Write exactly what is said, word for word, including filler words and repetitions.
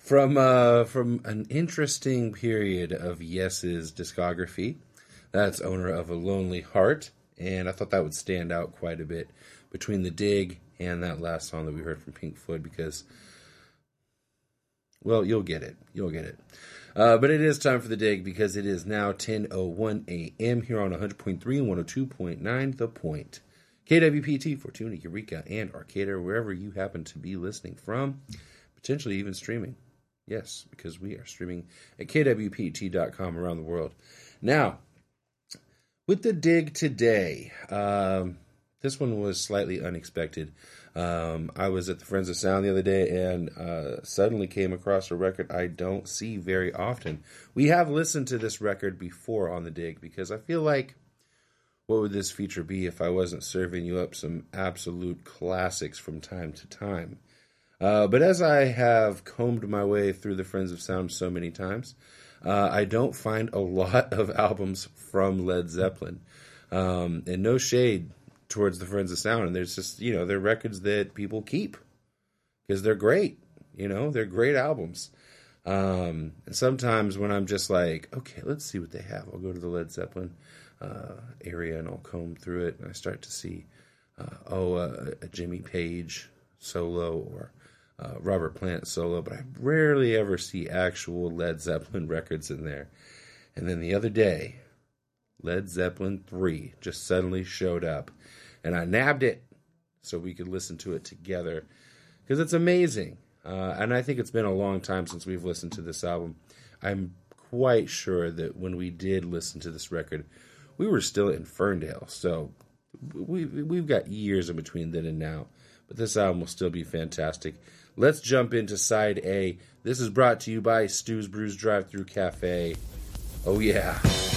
from uh, from an interesting period of Yes's discography. That's Owner of a Lonely Heart, and I thought that would stand out quite a bit between The Dig and that last song that we heard from Pink Floyd because, well, you'll get it. You'll get it. Uh, but it is time for The Dig because it is now ten oh one a.m. here on one hundred point three and one oh two point nine The Point. K W P T, Fortuna, Eureka, and Arcata, wherever you happen to be listening from, potentially even streaming. Yes, because we are streaming at K W P T dot com around the world. Now, with The Dig today, um, this one was slightly unexpected. Um, I was at the Friends of Sound the other day and uh, suddenly came across a record I don't see very often. We have listened to this record before on The Dig because I feel like, what would this feature be if I wasn't serving you up some absolute classics from time to time? Uh, but as I have combed my way through the Friends of Sound so many times, uh, I don't find a lot of albums from Led Zeppelin. Um, and no shade towards the Friends of Sound, and there's just, you know, they're records that people keep because they're great, you know, they're great albums. Um, and sometimes when I'm just like, okay, let's see what they have, I'll go to the Led Zeppelin uh, area and I'll comb through it, and I start to see, uh, oh, uh, a Jimmy Page solo or uh, Robert Plant solo, but I rarely ever see actual Led Zeppelin records in there. And then the other day, Led Zeppelin three just suddenly showed up. And I nabbed it so we could listen to it together because it's amazing. Uh, and I think it's been a long time since we've listened to this album. I'm quite sure that when we did listen to this record, we were still in Ferndale. So we, we've got years in between then and now. But this album will still be fantastic. Let's jump into side A. This is brought to you by Stu's Brews Drive-Thru Cafe. Oh, yeah.